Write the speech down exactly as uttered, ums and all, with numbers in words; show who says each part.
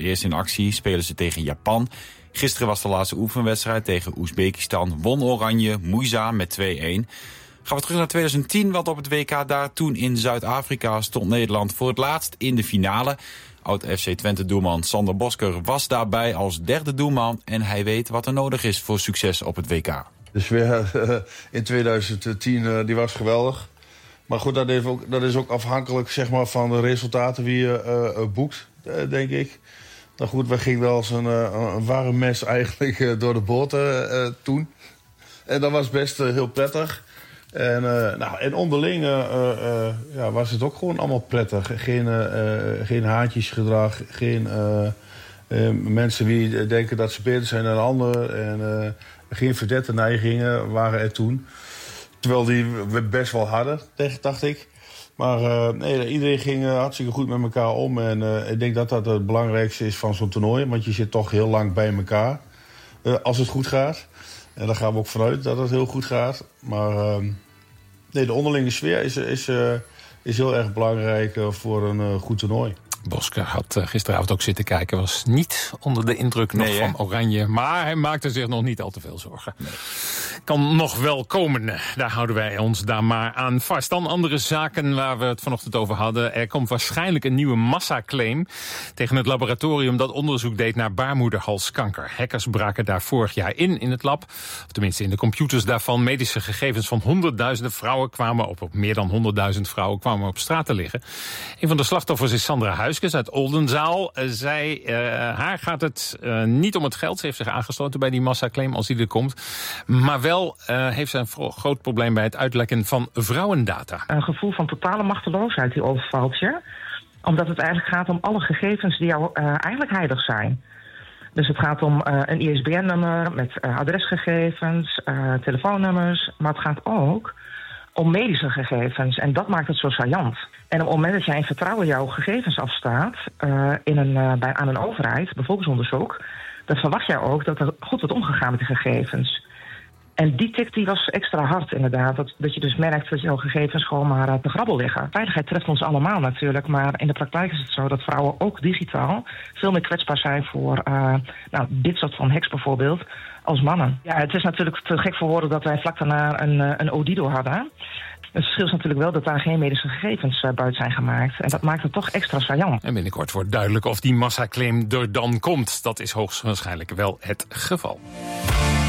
Speaker 1: het eerst in actie, spelen ze tegen Japan. Gisteren was de laatste oefenwedstrijd tegen Oezbekistan. Won Oranje moeizaam met twee-een. Gaan we terug naar twintig tien, want op het W K daar toen in Zuid-Afrika stond Nederland voor het laatst in de finale. Oud-F C Twente-doelman Sander Bosker was daarbij als derde doelman en hij weet wat er nodig is voor succes op het W K.
Speaker 2: De sfeer uh, in twintig tien uh, die was geweldig. Maar goed, dat, heeft ook, dat is ook afhankelijk zeg maar, van de resultaten die je uh, boekt, uh, denk ik. Nou goed, we gingen wel als een, uh, een warm mes eigenlijk uh, door de boot uh, toen. En dat was best uh, heel prettig. En, uh, nou, en onderling uh, uh, ja, was het ook gewoon allemaal prettig. Geen, uh, geen haantjesgedrag, geen uh, uh, mensen die denken dat ze beter zijn dan anderen. En uh, geen verdette neigingen waren er toen. Terwijl die we best wel hadden, dacht ik. Maar uh, nee, iedereen ging uh, hartstikke goed met elkaar om. En uh, ik denk dat dat het belangrijkste is van zo'n toernooi. Want je zit toch heel lang bij elkaar. Uh, als het goed gaat. En daar gaan we ook vanuit dat het heel goed gaat. Maar uh, nee, de onderlinge sfeer is, is, uh, is heel erg belangrijk uh, voor een uh, goed toernooi.
Speaker 3: Bosker had uh, gisteravond ook zitten kijken. Was niet onder de indruk nog nee, van Oranje. Maar hij maakte zich nog niet al te veel zorgen. Nee. Kan nog wel komen. Daar houden wij ons daar maar aan vast. Dan andere zaken waar we het vanochtend over hadden. Er komt waarschijnlijk een nieuwe massaclaim tegen het laboratorium dat onderzoek deed naar baarmoederhalskanker. Hackers braken daar vorig jaar in, in het lab. Of tenminste in de computers daarvan. Medische gegevens van honderdduizenden vrouwen kwamen op. Op meer dan honderdduizend vrouwen kwamen op straat te liggen. Een van de slachtoffers is Sandra Huiskes uit Oldenzaal. Uh, zij, uh, haar gaat het uh, niet om het geld. Ze heeft zich aangesloten bij die massaclaim als die er komt. Maar wel uh, heeft ze een groot probleem bij het uitlekken van vrouwendata.
Speaker 4: Een gevoel van totale machteloosheid die overvalt je. Omdat het eigenlijk gaat om alle gegevens die jou uh, eigenlijk heilig zijn. Dus het gaat om uh, een I S B N-nummer met uh, adresgegevens, uh, telefoonnummers. Maar het gaat ook om medische gegevens. En dat maakt het zo saillant. En op het moment dat jij in vertrouwen jouw gegevens afstaat uh, in een, uh, bij, aan een overheid, bevolkingsonderzoek, dan verwacht jij ook dat er goed wordt omgegaan met de gegevens. En die tik die was extra hard inderdaad. Dat, dat je dus merkt dat jouw gegevens gewoon maar uh, te grabbel liggen. Veiligheid treft ons allemaal natuurlijk. Maar in de praktijk is het zo dat vrouwen ook digitaal veel meer kwetsbaar zijn voor uh, nou, dit soort van hacks bijvoorbeeld als mannen. Ja, het is natuurlijk te gek voor woorden dat wij vlak daarna een, uh, een Odido hadden. Het verschil is natuurlijk wel dat daar geen medische gegevens uh, buiten zijn gemaakt. En dat maakt het toch extra saillant.
Speaker 3: En binnenkort wordt duidelijk of die massaclaim er dan komt. Dat is hoogstwaarschijnlijk wel het geval.